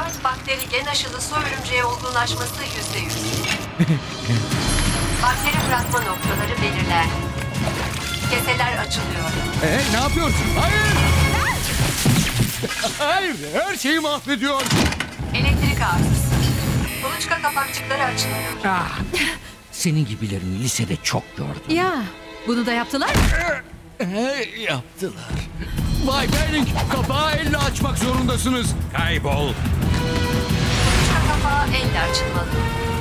Mutant bakteri gen aşılı su örümceği olgunlaşması %100. Bakteri bırakma noktaları belirlendi. Keseler açılıyor. Ne yapıyorsun? Hayır! Hayır, her şeyi mahvediyor. Elektrik arızası. Kuluçka kapakçıkları açılıyor. Ah, senin gibilerini lisede çok gördüm. Ya bunu da yaptılar mı? Yaptılar. Bay Benning, kapağı elle açmak zorundasınız. Kaybol. Kuluçka kapağı elle açılmalı.